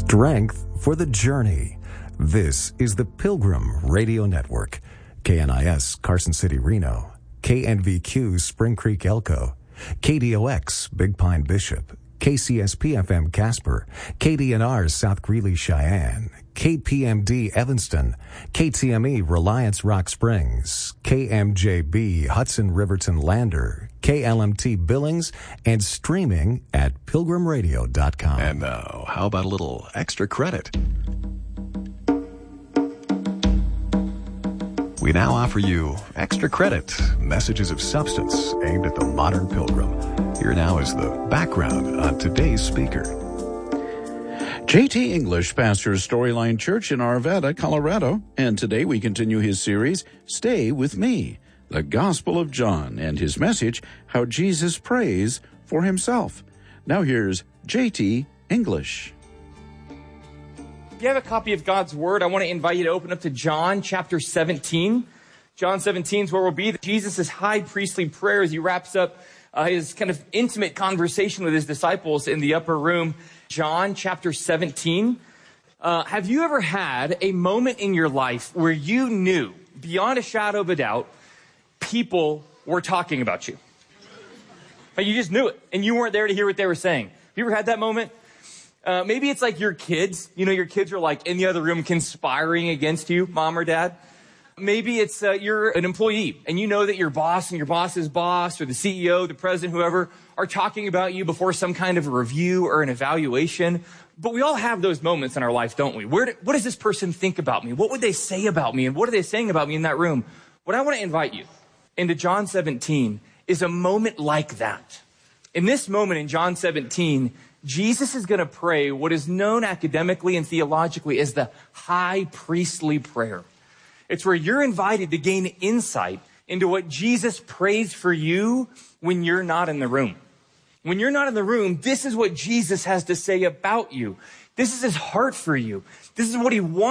strength for the journey. This is the Pilgrim Radio Network. KNIS Carson City, Reno. KNVQ Spring Creek, Elko. KDOX Big Pine, Bishop. KCSP-FM Casper. KDNR South Greeley, Cheyenne. KPMD Evanston, KTME Reliance Rock Springs, KMJB Hudson Riverton Lander, KLMT Billings, and streaming at pilgrimradio.com. And now, how about a little extra credit? We now offer you Extra Credit, messages of substance aimed at the modern pilgrim. Here now is the background on today's speaker. J.T. English pastors Storyline Church in Arvada, Colorado, and today we continue his series, Stay With Me, the Gospel of John, and his message, How Jesus Prays for Himself. Now here's J.T. English. If you have a copy of God's Word, I want to invite you to open up to John chapter 17. John 17 is where we'll be. Jesus' high priestly prayer as he wraps up his kind of intimate conversation with his disciples in the upper room. John chapter 17. Have you ever had a moment in your life where you knew, beyond a shadow of a doubt, people were talking about you? Like you just knew it, and you weren't there to hear what they were saying. Have you ever had that moment? Maybe it's like your kids. You know, your kids are like in the other room conspiring against you, mom or dad. Maybe it's you're an employee, and you know that your boss and your boss's boss or the CEO, the president, whoever, are talking about you before some kind of a review or an evaluation. But we all have those moments in our life, don't we? What does this person think about me? What would they say about me? And what are they saying about me in that room? What I want to invite you into John 17 is a moment like that. In this moment in John 17, Jesus is going to pray what is known academically and theologically as the high priestly prayer. It's where you're invited to gain insight into what Jesus prays for you when you're not in the room. When you're not in the room, this is what Jesus has to say about you. This is his heart for you. This is what he wants.